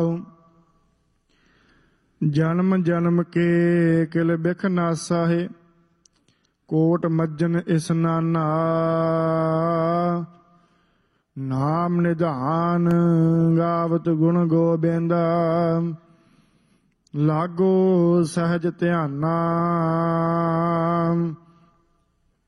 ਰਹਾਉ। ਜਨਮ ਜਨਮ ਕੇ ਕਿਲ ਬਿਖ ਨਾਸਾ ਹੈ, ਕੋਟ ਮੱਜਨ ਇਸਨਾਨਾ। ਨਾਮ ਨਿਧਾਨ ਗਾਵਤ ਗੁਣ ਗੋਬਿੰਦਾ, ਲਾਗੋ ਸਹਿਜ ਧਿਆਨਾ।